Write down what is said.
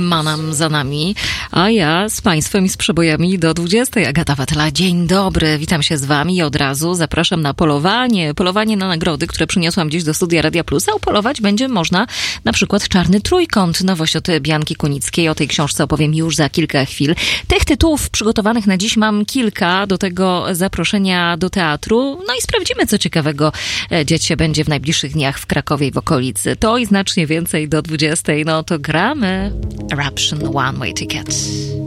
Manam za nami, a ja z Państwem i z przebojami do 20. Agata Watela. Dzień dobry, witam się z Wami i od razu zapraszam na polowanie na nagrody, które przyniosłam dziś do studia Radia Plus, a upolować będzie można na przykład Czarny Trójkąt, nowość od Bianki Kunickiej. O tej książce opowiem już za kilka chwil. Tych tytułów przygotowanych na dziś mam kilka, do tego zaproszenia do teatru, no i sprawdzimy, co ciekawego dziać się będzie w najbliższych dniach w Krakowie i w okolicy. To i znacznie więcej do 20. No to gramy. Eruption One Way Ticket.